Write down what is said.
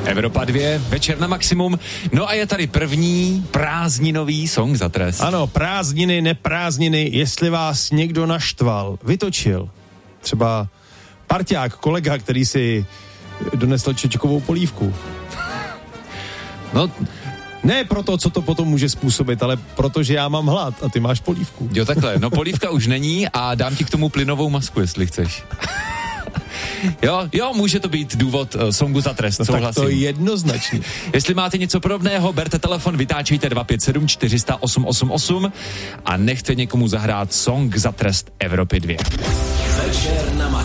Evropa 2, večer na maximum. No a je tady první prázdninový song za trest. Ano, prázdniny, neprázdniny, jestli vás někdo naštval, vytočil. Třeba parťák, kolega, který si donesl čočkovou polívku. No, ne proto, co to potom může způsobit, ale protože já mám hlad a ty máš polívku. Jo, takhle. No, polívka už není a dám ti k tomu plynovou masku, jestli chceš. Jo, může to být důvod songu za trest, souhlasím. Tak to je jednoznačně. Jestli máte něco podobného, berte telefon, vytáčejte 257 400 888 a nechte někomu zahrát song za trest Evropy 2. Večer na